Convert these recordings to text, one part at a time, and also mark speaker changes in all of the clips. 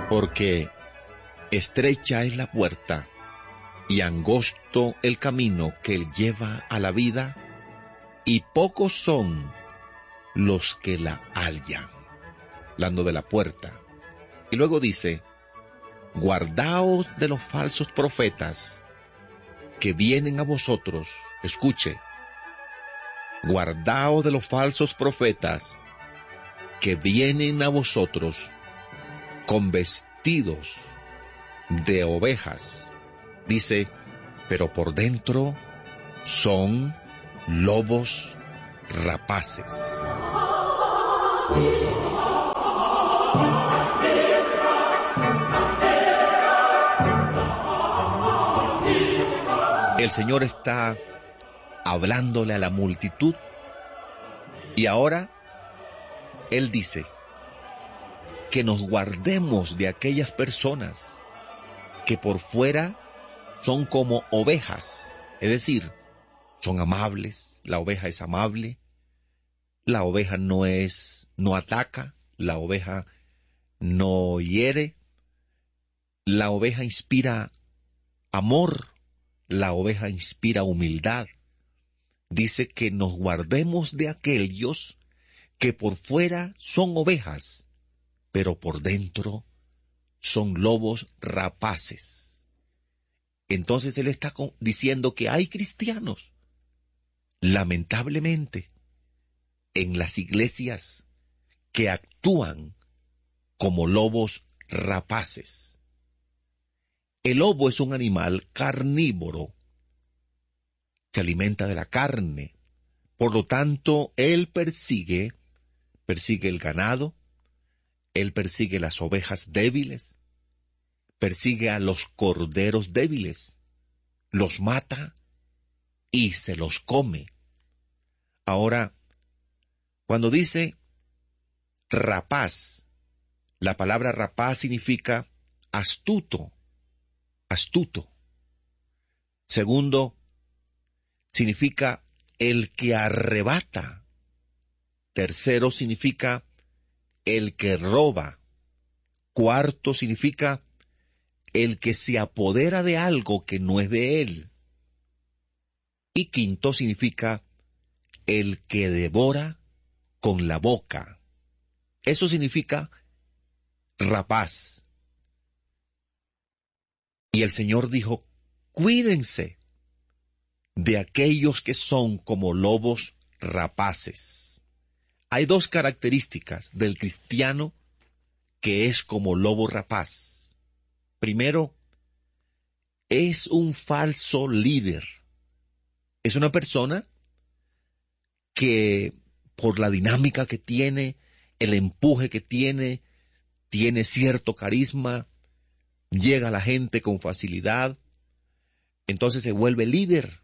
Speaker 1: Porque estrecha es la puerta y angosto el camino que lleva a la vida, y pocos son los que la hallan. Hablando de la puerta. Y luego dice, guardaos de los falsos profetas que vienen a vosotros. Escuche, guardaos de los falsos profetas que vienen a vosotros con vestidos de ovejas. Dice, pero por dentro son lobos rapaces. El Señor está hablándole a la multitud y ahora Él dice que nos guardemos de aquellas personas que por fuera son como ovejas, es decir, son amables, la oveja es amable, la oveja no ataca, la oveja no hiere, la oveja inspira amor, la oveja inspira humildad. Dice que nos guardemos de aquellos que por fuera son ovejas, pero por dentro son lobos rapaces. Entonces Él está diciendo que hay cristianos, lamentablemente, en las iglesias que actúan como lobos rapaces. El lobo es un animal carnívoro, se alimenta de la carne, por lo tanto, él persigue el ganado, él persigue las ovejas débiles, persigue a los corderos débiles, los mata y se los come. Ahora, cuando dice rapaz, la palabra rapaz significa astuto. Segundo, significa el que arrebata. Tercero, significa el que roba. Cuarto, significa el que se apodera de algo que no es de él. Y quinto, significa el que devora con la boca. Eso significa rapaz. Y el Señor dijo, cuídense de aquellos que son como lobos rapaces. Hay dos características del cristiano que es como lobo rapaz. Primero, es un falso líder. Es una persona que por la dinámica que tiene, el empuje que tiene cierto carisma, llega a la gente con facilidad, entonces se vuelve líder.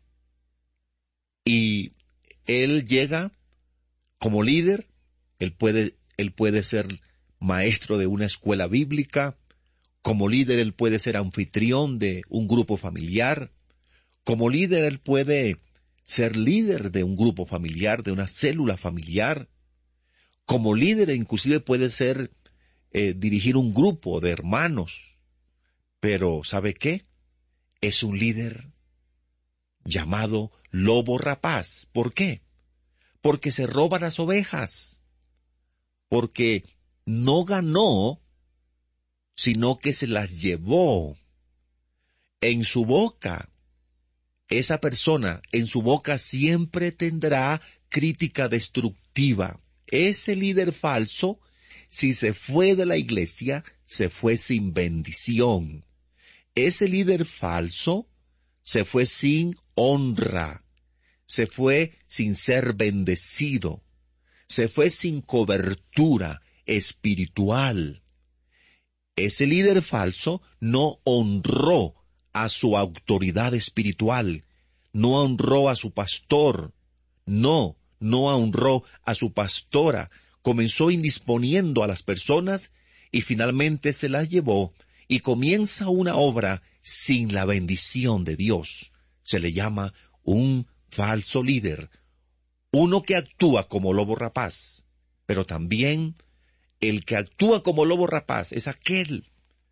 Speaker 1: Y él llega como líder, él puede ser maestro de una escuela bíblica, como líder él puede ser anfitrión de un grupo familiar, como líder él puede ser líder de un grupo familiar, de una célula familiar, como líder inclusive puede ser dirigir un grupo de hermanos. Pero, ¿sabe qué? Es un líder llamado lobo rapaz. ¿Por qué? Porque se roba las ovejas. Porque no ganó, sino que se las llevó. En su boca, esa persona, en su boca siempre tendrá crítica destructiva. Ese líder falso, si se fue de la iglesia, se fue sin bendición. Ese líder falso se fue sin honra, se fue sin ser bendecido, se fue sin cobertura espiritual. Ese líder falso no honró a su autoridad espiritual, no honró a su pastor, no honró a su pastora, comenzó indisponiendo a las personas y finalmente se las llevó y comienza una obra sin la bendición de Dios. Se le llama un falso líder, uno que actúa como lobo rapaz, pero también el que actúa como lobo rapaz es aquel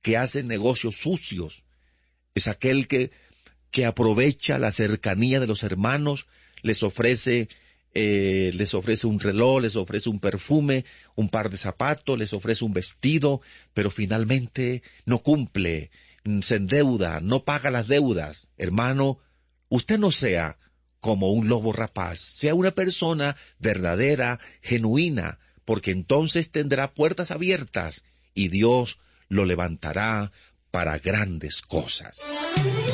Speaker 1: que hace negocios sucios. Es aquel que aprovecha la cercanía de los hermanos, les ofrece un reloj, les ofrece un perfume, un par de zapatos, les ofrece un vestido, pero finalmente no cumple, se endeuda, no paga las deudas. Hermano, usted no sea como un lobo rapaz, sea una persona verdadera, genuina, porque entonces tendrá puertas abiertas y Dios lo levantará para grandes cosas.